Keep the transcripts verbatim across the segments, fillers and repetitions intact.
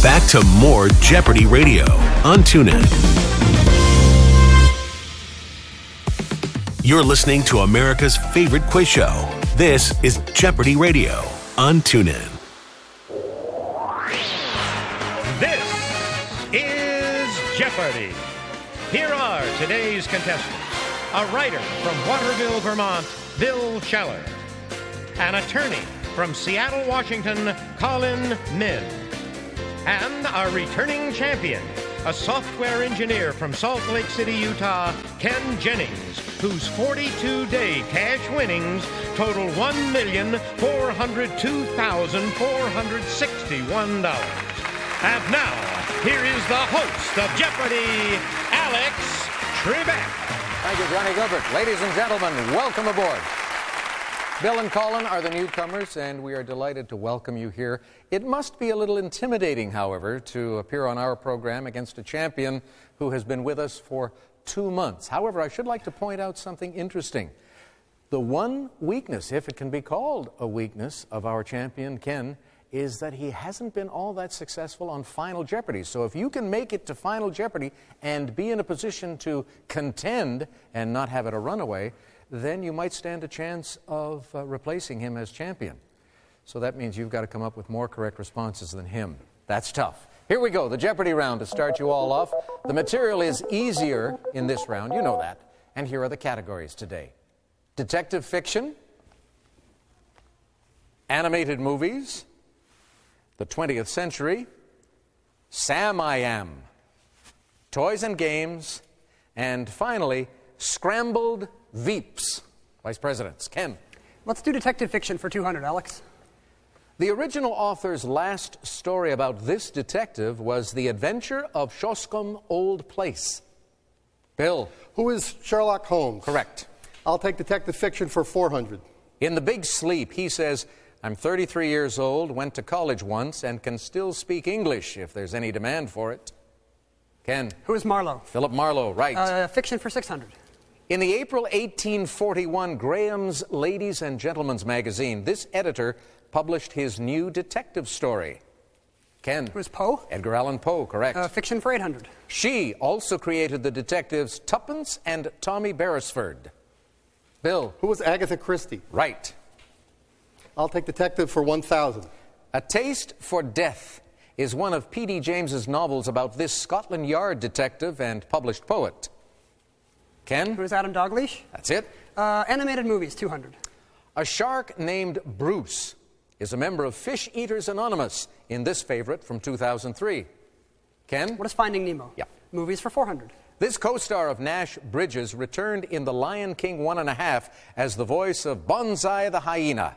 back to more Jeopardy Radio on TuneIn. You're listening to America's favorite quiz show. This is Jeopardy Radio on TuneIn. This is Jeopardy! Here are today's contestants. A writer from Waterville, Vermont, Bill Scheller. An attorney from Seattle, Washington, Colin Min. And our returning champion, a software engineer from Salt Lake City, Utah, Ken Jennings, whose forty-two day cash winnings total one million four hundred two thousand four hundred sixty-one dollars. And now, here is the host of Jeopardy, Alex Trebek. Thank you, Johnny Gilbert. Ladies and gentlemen, welcome aboard. Bill and Colin are the newcomers, and we are delighted to welcome you here. It must be a little intimidating, however, to appear on our program against a champion who has been with us for two months. However, I should like to point out something interesting. The one weakness, if it can be called a weakness, of our champion, Ken, is that he hasn't been all that successful on Final Jeopardy. So if you can make it to Final Jeopardy and be in a position to contend and not have it a runaway, then you might stand a chance of uh, replacing him as champion. So that means you've got to come up with more correct responses than him. That's tough. Here we go, the Jeopardy round to start you all off. The material is easier in this round, you know that. And here are the categories today. Detective fiction, animated movies, the twentieth century, Sam I Am, toys and games, and finally, scrambled Veeps. Vice Presidents. Ken. Let's do detective fiction for two hundred, Alex. The original author's last story about this detective was The Adventure of Shoscombe Old Place. Bill. Who is Sherlock Holmes? Correct. I'll take detective fiction for four hundred. In The Big Sleep, he says, I'm thirty-three years old, went to college once, and can still speak English if there's any demand for it. Ken. Who is Marlowe? Philip Marlowe, right. Uh, fiction for six hundred. In the April eighteen forty-one Graham's Ladies and Gentlemen's magazine, this editor published his new detective story. Ken. Who is Poe? Edgar Allan Poe, correct. Uh, fiction for eight hundred. She also created the detectives Tuppence and Tommy Beresford. Bill. Who was Agatha Christie? Right. I'll take detective for one thousand. A Taste for Death is one of P D James's novels about this Scotland Yard detective and published poet. Ken? Who is Adam Dalgliesh? That's it. Uh, animated movies, two hundred. A shark named Bruce is a member of Fish Eaters Anonymous in this favorite from two thousand three. Ken? What is Finding Nemo? Yeah. Movies for four hundred. This co-star of Nash Bridges returned in The Lion King One and a Half as the voice of Bonsai the Hyena.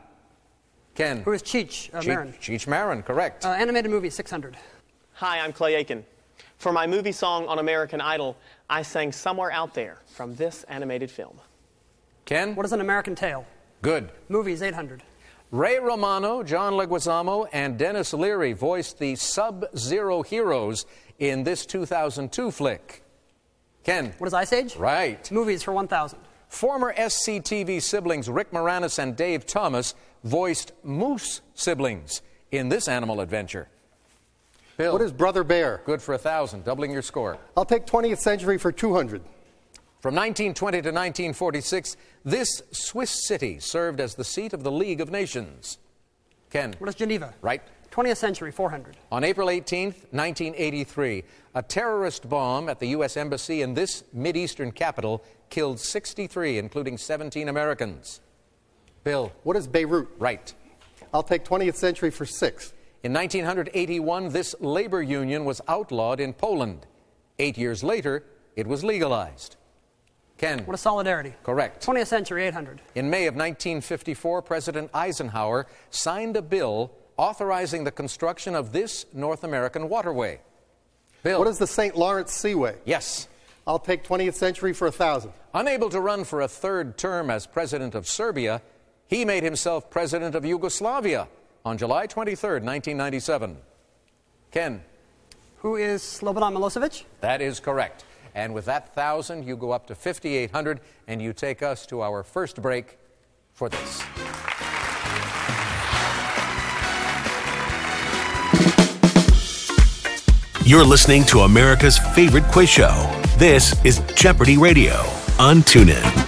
Ken? Who is Cheech uh, Cheech, Marin? Cheech Marin, correct. Uh, animated movies, six hundred. Hi, I'm Clay Aiken. For my movie song on American Idol, I sang Somewhere Out There from this animated film. Ken? What is An American Tale? Good. Movies, eight hundred. Ray Romano, John Leguizamo, and Dennis Leary voiced the Sub-Zero heroes in this two thousand two flick. Ken? What is Ice Age? Right. Movies for one thousand. Former S C T V siblings Rick Moranis and Dave Thomas voiced Moose siblings in this animal adventure. Bill. What is Brother Bear? Good for a thousand, doubling your score. I'll take twentieth century for two hundred. From nineteen twenty to nineteen forty-six, this Swiss city served as the seat of the League of Nations. Ken? What is Geneva? Right. twentieth century, four hundred. On April eighteenth, nineteen eighty-three, a terrorist bomb at the U S Embassy in this Mideastern capital killed sixty-three, including seventeen Americans. Bill? What is Beirut? Right. I'll take twentieth century for six. In nineteen eighty-one, this labor union was outlawed in Poland. Eight years later, it was legalized. Ken? What is Solidarity? Correct. twentieth century, eight hundred. In May of nineteen fifty-four, President Eisenhower signed a bill authorizing the construction of this North American waterway. Bill? What is the Saint Lawrence Seaway? Yes. I'll take twentieth century for a thousand. Unable to run for a third term as president of Serbia, he made himself president of Yugoslavia on July twenty-third, nineteen ninety-seven. Ken? Who is Slobodan Milosevic? That is correct. And with that thousand, you go up to fifty-eight hundred, and you take us to our first break for this. You're listening to America's favorite quiz show. This is Jeopardy Radio on TuneIn.